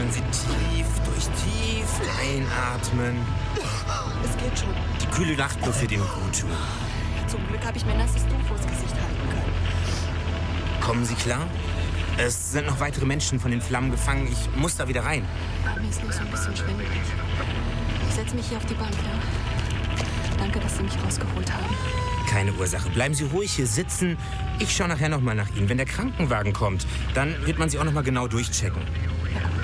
Atmen Sie tief einatmen. Es geht schon. Die kühle Nachtluft wird Ihnen gut tun. Zum Glück habe ich mir nasses Tuch vors Gesicht halten können. Kommen Sie klar? Es sind noch weitere Menschen von den Flammen gefangen. Ich muss da wieder rein. Mir ist nur so ein bisschen schwindelig. Ich setze mich hier auf die Bank, ja? Danke, dass Sie mich rausgeholt haben. Keine Ursache. Bleiben Sie ruhig hier sitzen. Ich schaue nachher noch mal nach Ihnen. Wenn der Krankenwagen kommt, dann wird man Sie auch noch mal genau durchchecken. Ja, gut.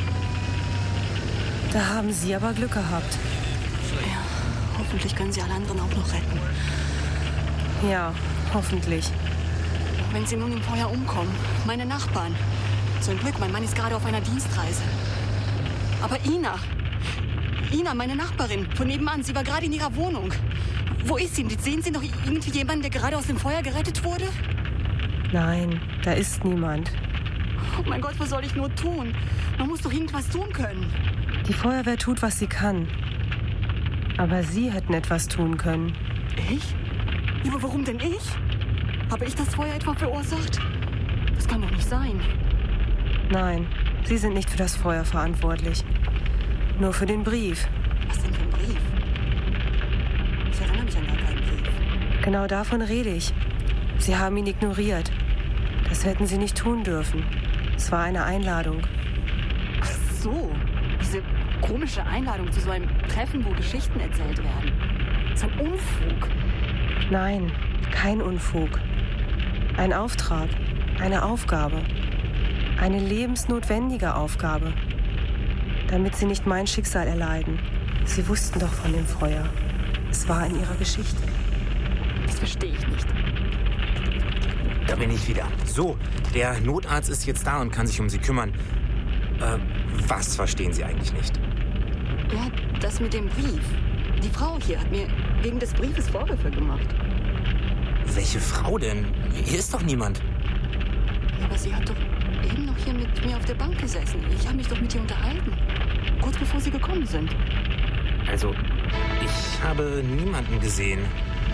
Da haben Sie aber Glück gehabt. Ja, hoffentlich können Sie alle anderen auch noch retten. Ja, hoffentlich. Wenn Sie nun im Feuer umkommen, meine Nachbarn. Zum Glück, mein Mann ist gerade auf einer Dienstreise. Aber Ina, meine Nachbarin von nebenan, sie war gerade in ihrer Wohnung. Wo ist sie? Sehen Sie noch irgendwie jemanden, der gerade aus dem Feuer gerettet wurde? Nein, da ist niemand. Oh mein Gott, was soll ich nur tun? Man muss doch irgendwas tun können. Die Feuerwehr tut, was sie kann. Aber Sie hätten etwas tun können. Ich? Ja, aber warum denn ich? Habe ich das Feuer etwa verursacht? Das kann doch nicht sein. Nein, Sie sind nicht für das Feuer verantwortlich. Nur für den Brief. Was denn für ein Brief? Ich erinnere mich an gar keinen Brief. Genau davon rede ich. Sie haben ihn ignoriert. Das hätten Sie nicht tun dürfen. Es war eine Einladung. Ach so, diese komische Einladung zu so einem Treffen, wo Geschichten erzählt werden. So ein Unfug. Nein, kein Unfug. Ein Auftrag, eine Aufgabe. Eine lebensnotwendige Aufgabe. Damit Sie nicht mein Schicksal erleiden. Sie wussten doch von dem Feuer. Es war in Ihrer Geschichte. Das verstehe ich nicht. Da bin ich wieder. So, der Notarzt ist jetzt da und kann sich um Sie kümmern. Was verstehen Sie eigentlich nicht? Ja, das mit dem Brief. Die Frau hier hat mir wegen des Briefes Vorwürfe gemacht. Welche Frau denn? Hier ist doch niemand. Ja, aber sie hat doch eben noch hier mit mir auf der Bank gesessen. Ich habe mich doch mit ihr unterhalten. Kurz bevor Sie gekommen sind. Also, ich habe niemanden gesehen.